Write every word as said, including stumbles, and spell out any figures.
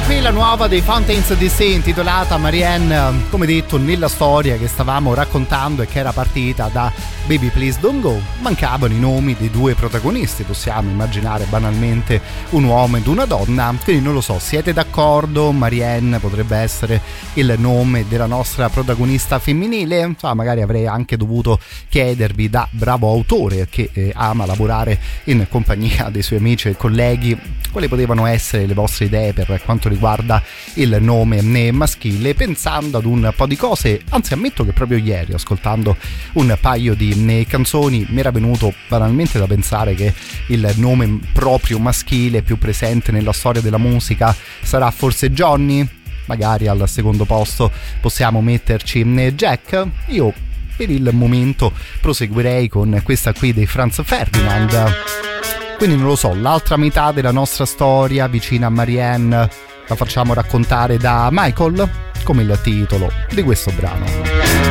qui la nuova dei Fountains D C intitolata Marianne, come detto nella storia che stavamo raccontando e che era partita da Baby Please Don't Go, mancavano i nomi dei due protagonisti, possiamo immaginare banalmente un uomo ed una donna, quindi non lo so, siete d'accordo? Marianne potrebbe essere il nome della nostra protagonista femminile? Insomma, magari avrei anche dovuto chiedervi da bravo autore che eh, ama lavorare in compagnia dei suoi amici e colleghi quali potevano essere le vostre idee per quanto riguarda il nome maschile, pensando ad un po' di cose. Anzi, ammetto che proprio ieri, ascoltando un paio di canzoni, mi era venuto banalmente da pensare che il nome proprio maschile più presente nella storia della musica sarà forse Johnny. Magari al secondo posto possiamo metterci Jack. Io per il momento proseguirei con questa qui dei Franz Ferdinand. Quindi non lo so, l'altra metà della nostra storia vicina a Marianne la facciamo raccontare da Michael, come il titolo di questo brano.